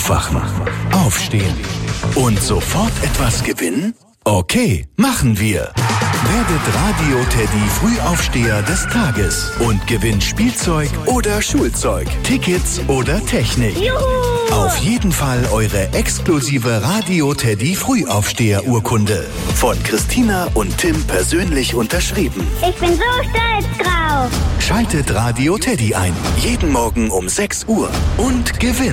Aufwachen, aufstehen und sofort etwas gewinnen? Okay, machen wir. Werdet Radio-Teddy Frühaufsteher des Tages und gewinnt Spielzeug oder Schulzeug, Tickets oder Technik. Juhu! Auf jeden Fall eure exklusive Radio-Teddy Frühaufsteher-Urkunde. Von Christina und Tim persönlich unterschrieben. Ich bin so stolz drauf. Schaltet Radio-Teddy ein. Jeden Morgen um 6 Uhr und gewinnt.